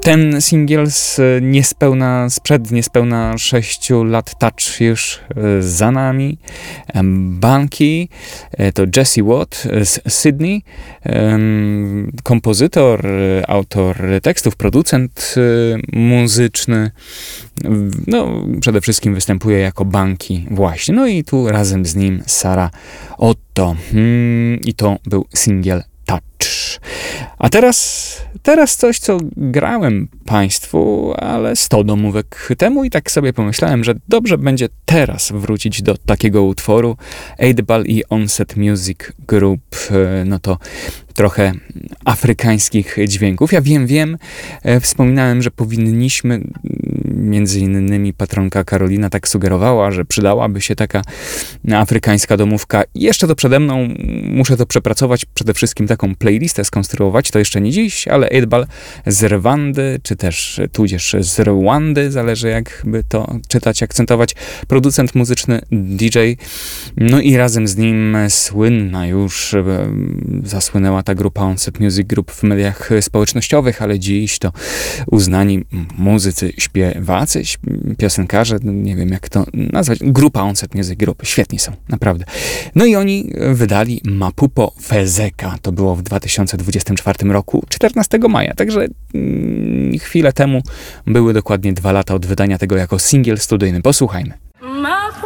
Ten singiel sprzed niespełna 6 lat touch już za nami. Bunky to Jesse Watt z Sydney, kompozytor, autor tekstów, producent muzyczny. No, przede wszystkim występuje jako Bunky właśnie. No i tu razem z nim Sarah Otto. I to był singiel Touch. A teraz coś, co grałem Państwu, ale 100 domówek temu i tak sobie pomyślałem, że dobrze będzie teraz wrócić do takiego utworu. 8Ball i Onset Music Group, no to trochę afrykańskich dźwięków. Ja wiem, wspominałem, że powinniśmy, między innymi patronka Karolina tak sugerowała, że przydałaby się taka afrykańska domówka. Jeszcze to przede mną, muszę to przepracować, przede wszystkim taką playlistę skonstruować, to jeszcze nie dziś, ale 8Ball z Rwandy, czy też tudzież z Rwandy, zależy jakby to czytać, akcentować, producent muzyczny, DJ, no i razem z nim słynna już, zasłynęła ta grupa Onset Music Group w mediach społecznościowych, ale dziś to uznani muzycy, śpiewacy, piosenkarze, nie wiem jak to nazwać, grupa Onset Music Group, świetni są, naprawdę. No i oni wydali Mapupo Fezeka, to było w 2024 roku, 14 maja, także chwilę temu były dokładnie 2 lata od wydania tego jako singiel studyjny. Posłuchajmy.